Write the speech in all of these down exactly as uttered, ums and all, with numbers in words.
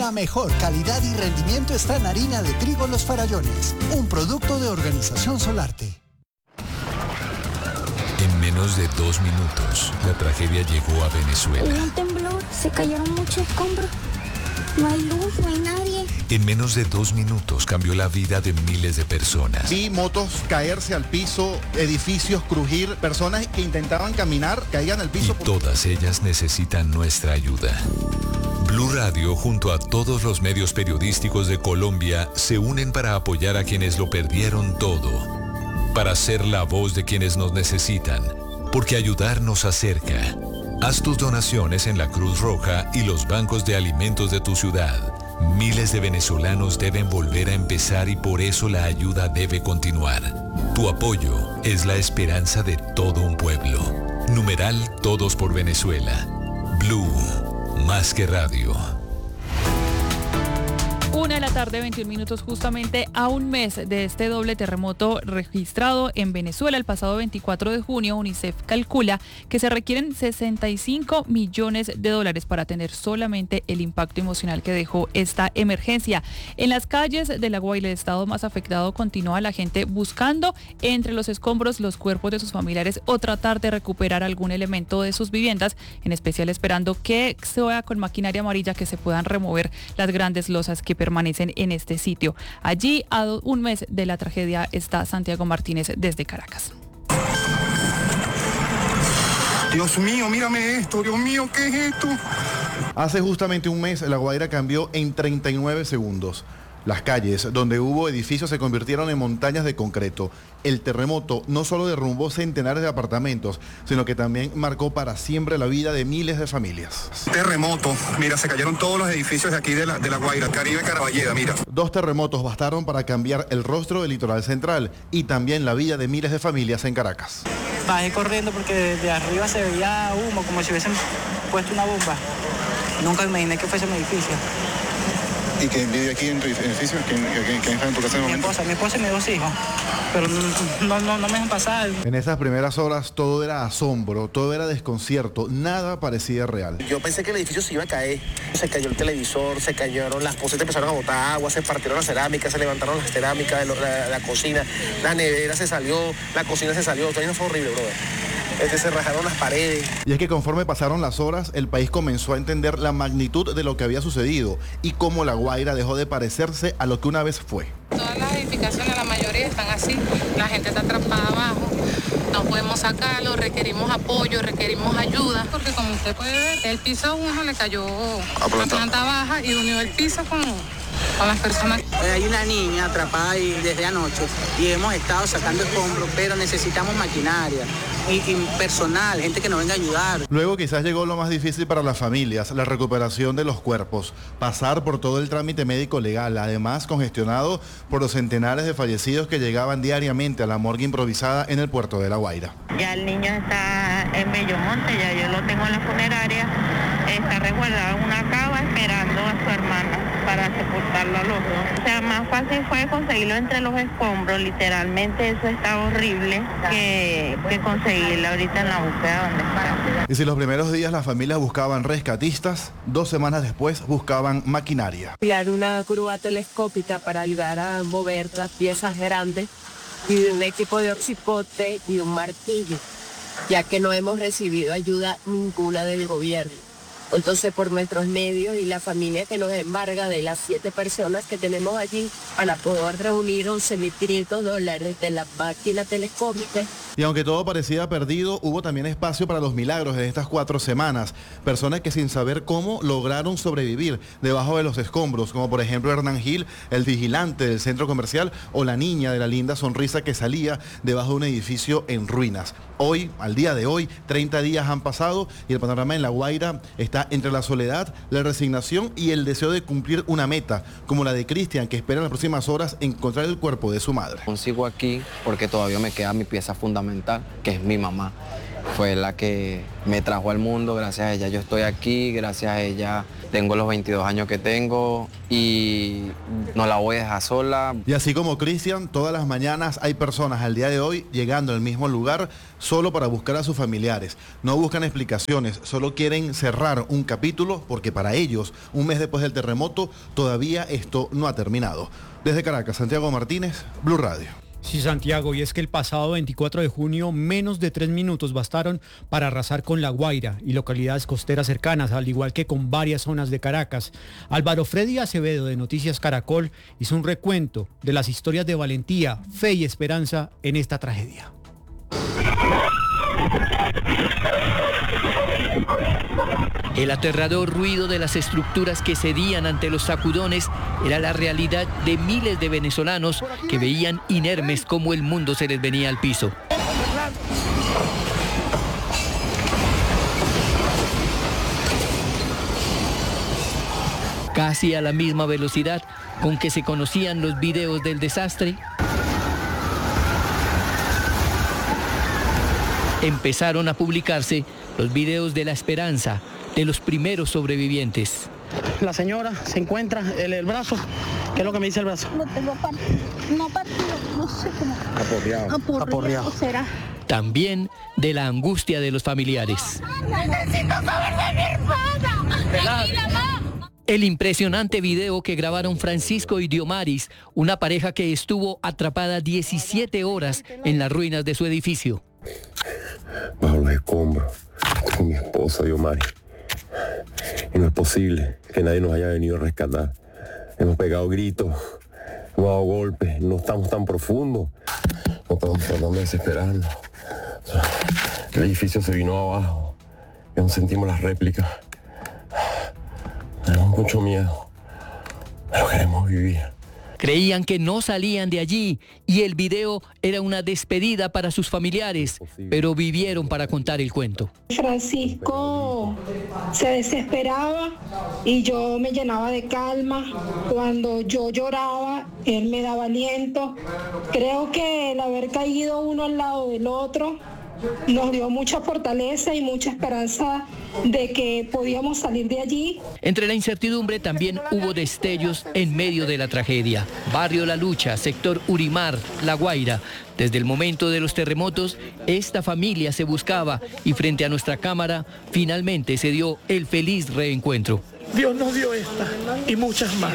La mejor calidad y rendimiento está en harina de trigo Los Farallones, un producto de Organización Solarte. En menos de dos minutos, la tragedia llegó a Venezuela. Hubo un temblor, se cayeron muchos escombros. No hay luz, no hay nadie. En menos de dos minutos cambió la vida de miles de personas. Vi motos caerse al piso, edificios crujir, personas que intentaban caminar caían al piso. Y todas ellas necesitan nuestra ayuda. Blue Radio, junto a todos los medios periodísticos de Colombia, se unen para apoyar a quienes lo perdieron todo. Para ser la voz de quienes nos necesitan, porque ayudar nos acerca. Haz tus donaciones en la Cruz Roja y los bancos de alimentos de tu ciudad. Miles de venezolanos deben volver a empezar y por eso la ayuda debe continuar. Tu apoyo es la esperanza de todo un pueblo. Numeral Todos por Venezuela. Blue, más que radio. Una de la tarde, veintiún minutos, justamente a un mes de este doble terremoto registrado en Venezuela el pasado veinticuatro de junio. UNICEF calcula que se requieren sesenta y cinco millones de dólares para atender solamente el impacto emocional que dejó esta emergencia. En las calles de La Guaira, el estado más afectado, continúa la gente buscando entre los escombros los cuerpos de sus familiares o tratar de recuperar algún elemento de sus viviendas, en especial esperando que sea con maquinaria amarilla que se puedan remover las grandes losas que permanecen en este sitio. Allí, a un mes de la tragedia, está Santiago Martínez desde Caracas. Dios mío, mírame esto, Dios mío, ¿qué es esto? Hace justamente un mes, La Guaira cambió en treinta y nueve segundos. Las calles donde hubo edificios se convirtieron en montañas de concreto. El terremoto no solo derrumbó centenares de apartamentos, sino que también marcó para siempre la vida de miles de familias. Terremoto, mira, se cayeron todos los edificios de aquí de La, de la Guaira, Caribe Caraballeda, mira. Dos terremotos bastaron para cambiar el rostro del litoral central y también la vida de miles de familias en Caracas. Bajé corriendo porque desde arriba se veía humo, como si hubiesen puesto una bomba. Nunca imaginé que fuese un edificio. ¿Y quién vive aquí en tu edificio? ¿Quién, quién, quién está en tu casa en el momento? Mi esposa, mi esposa y mis dos hijos. Pero no, no, no me dejan pasar. En esas primeras horas todo era asombro, todo era desconcierto, nada parecía real. Yo pensé que el edificio se iba a caer. Se cayó el televisor, se cayeron las posetas, empezaron a botar agua, se partieron las cerámicas, se levantaron las cerámicas, la, la cocina, la nevera se salió, la cocina se salió. Todo fue horrible, brother. Este, se rajaron las paredes. Y es que conforme pasaron las horas, el país comenzó a entender la magnitud de lo que había sucedido y cómo La Guaira dejó de parecerse a lo que una vez fue. Todas las edificaciones, la mayoría están así, la gente está atrapada abajo, no podemos sacarlo, requerimos apoyo, requerimos ayuda, porque como usted puede ver, el piso a uno le cayó a planta. planta baja y unió el piso con... con las personas. Hay una niña atrapada ahí desde anoche y hemos estado sacando escombros, pero necesitamos maquinaria y, y personal, gente que nos venga a ayudar. Luego quizás llegó lo más difícil para las familias, la recuperación de los cuerpos, pasar por todo el trámite médico legal, además congestionado por los centenares de fallecidos que llegaban diariamente a la morgue improvisada en el puerto de La Guaira. Ya el niño está en Bellomonte, ya yo lo tengo en la funeraria, está resguardado en una cava esperando a su hermana para sepultarlo a los dos. O sea, más fácil fue conseguirlo entre los escombros, literalmente eso está horrible, que, que conseguirlo ahorita en la búsqueda donde está. Y si los primeros días las familias buscaban rescatistas, dos semanas después buscaban maquinaria. Enviar una grúa telescópica para ayudar a mover las piezas grandes y un equipo de oxipote y un martillo, ya que no hemos recibido ayuda ninguna del gobierno. Entonces, por nuestros medios y la familia que nos embarga de las siete personas que tenemos allí, para poder reunir once mil quinientos dólares de la máquina telescópica. Y aunque todo parecía perdido, hubo también espacio para los milagros en estas cuatro semanas. Personas que sin saber cómo lograron sobrevivir debajo de los escombros, como por ejemplo Hernán Gil, el vigilante del centro comercial, o la niña de la linda sonrisa que salía debajo de un edificio en ruinas. Hoy, al día de hoy, treinta días han pasado y el panorama en La Guaira está entre la soledad, la resignación y el deseo de cumplir una meta, como la de Cristian, que espera en las próximas horas encontrar el cuerpo de su madre. Sigo aquí porque todavía me queda mi pieza fundamental, que es mi mamá. fue la que me trajo al mundo, gracias a ella yo estoy aquí, gracias a ella tengo los veintidós años que tengo y no la voy a dejar sola. Y así como Cristian, todas las mañanas hay personas al día de hoy llegando al mismo lugar solo para buscar a sus familiares. No buscan explicaciones, solo quieren cerrar un capítulo porque para ellos, un mes después del terremoto, todavía esto no ha terminado. Desde Caracas, Santiago Martínez, Blue Radio. Sí, Santiago, y es que el pasado veinticuatro de junio menos de tres minutos bastaron para arrasar con La Guaira y localidades costeras cercanas, al igual que con varias zonas de Caracas. Álvaro Freddy Acevedo de Noticias Caracol hizo un recuento de las historias de valentía, fe y esperanza en esta tragedia. El aterrador ruido de las estructuras que cedían ante los sacudones era la realidad de miles de venezolanos que veían inermes cómo el mundo se les venía al piso. Casi a la misma velocidad con que se conocían los videos del desastre, empezaron a publicarse los videos de la esperanza de los primeros sobrevivientes. La señora se encuentra en el brazo. ¿Qué es lo que me dice el brazo? No tengo partido, no partido, no sé cómo. Aporreado. Aporreado. Aporreado. Será. También de la angustia de los familiares. Necesito saber de mi hermana. El impresionante video que grabaron Francisco y Diomaris, una pareja que estuvo atrapada diecisiete horas en las ruinas de su edificio. Bajo los escombros, con mi esposa Diomaris. Y no es posible que nadie nos haya venido a rescatar. Hemos pegado gritos, hemos dado golpes, no estamos tan profundos. No estamos tratando de desesperarnos. El edificio se vino abajo. Ya no sentimos las réplicas. Tenemos mucho miedo, pero queremos vivir. Creían que no salían de allí y el video era una despedida para sus familiares, pero vivieron para contar el cuento. Francisco se desesperaba y yo me llenaba de calma. Cuando yo lloraba, él me daba aliento. Creo que el haber caído uno al lado del otro nos dio mucha fortaleza y mucha esperanza de que podíamos salir de allí. Entre la incertidumbre también hubo destellos en medio de la tragedia. Barrio La Lucha, sector Urimar, La Guaira. Desde el momento de los terremotos, esta familia se buscaba y frente a nuestra cámara finalmente se dio el feliz reencuentro. Dios nos dio esta y muchas más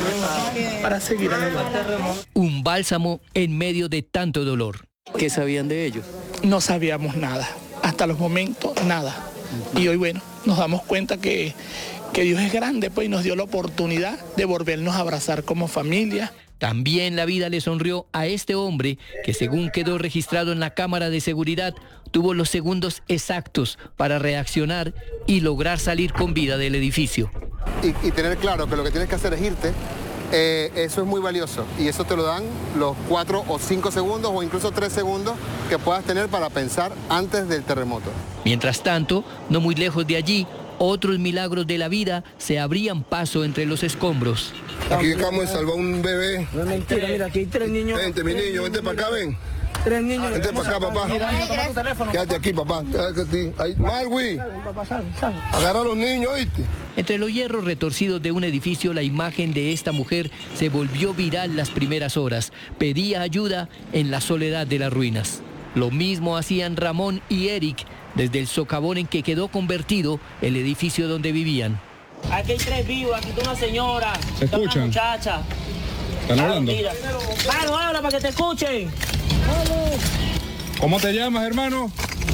para seguir adelante. Un bálsamo en medio de tanto dolor. ¿Qué sabían de ellos? No sabíamos nada, hasta los momentos nada. Y hoy, bueno, nos damos cuenta que, que Dios es grande, pues, y nos dio la oportunidad de volvernos a abrazar como familia. También la vida le sonrió a este hombre que, según quedó registrado en la cámara de seguridad, tuvo los segundos exactos para reaccionar y lograr salir con vida del edificio. Y, y tener claro que lo que tienes que hacer es irte. Eh, eso es muy valioso y eso te lo dan los cuatro o cinco segundos o incluso tres segundos que puedas tener para pensar antes del terremoto. Mientras tanto, no muy lejos de allí, otros milagros de la vida se abrían paso entre los escombros. Aquí acabamos de salvar un bebé. No es mentira, mira, aquí hay tres niños. Vente, mi niño, vente para acá, ven. Tres niños. Vente para acá, papá. Quédate aquí, papá. Quédate aquí. Ahí, Marwi. Agarra a los niños, ¿oíste? Entre los hierros retorcidos de un edificio, la imagen de esta mujer se volvió viral las primeras horas. Pedía ayuda en la soledad de las ruinas. Lo mismo hacían Ramón y Eric desde el socavón en que quedó convertido el edificio donde vivían. Aquí hay tres vivos, aquí está una señora, ¿Se escuchan? una muchacha. ¿Están hablando? Mano, habla para que te escuchen. ¿Cómo te llamas, hermano?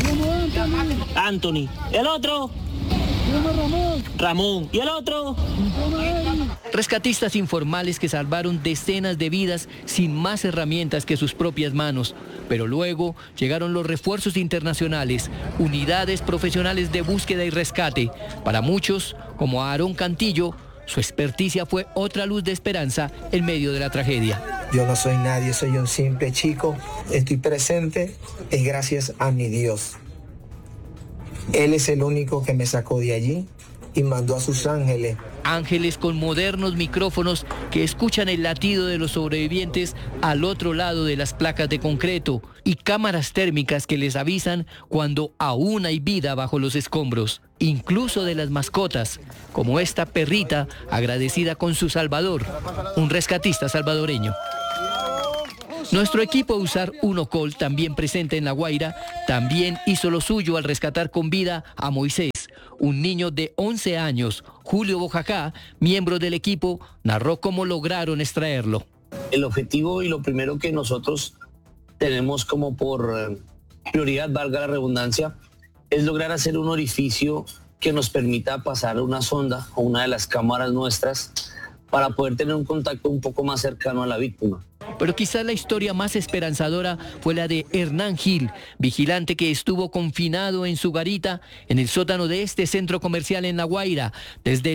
Anthony. ¿El otro? Ramón. Ramón. ¿Y el otro? Rescatistas informales que salvaron decenas de vidas sin más herramientas que sus propias manos. Pero luego llegaron los refuerzos internacionales, unidades profesionales de búsqueda y rescate. Para muchos, como a Aarón Cantillo, su experticia fue otra luz de esperanza en medio de la tragedia. Yo no soy nadie, soy un simple chico. Estoy presente y gracias a mi Dios. Él es el único que me sacó de allí y mandó a sus ángeles. Ángeles con modernos micrófonos que escuchan el latido de los sobrevivientes al otro lado de las placas de concreto y cámaras térmicas que les avisan cuando aún hay vida bajo los escombros, incluso de las mascotas, como esta perrita agradecida con su salvador, un rescatista salvadoreño. Nuestro equipo Usar Uno Col, también presente en La Guaira, también hizo lo suyo al rescatar con vida a Moisés, un niño de once años. Julio Bojacá, miembro del equipo, narró cómo lograron extraerlo. El objetivo y lo primero que nosotros tenemos como por prioridad, valga la redundancia, es lograr hacer un orificio que nos permita pasar una sonda o una de las cámaras nuestras para poder tener un contacto un poco más cercano a la víctima. Pero quizás la historia más esperanzadora fue la de Hernán Gil, vigilante que estuvo confinado en su garita en el sótano de este centro comercial en La Guaira desde el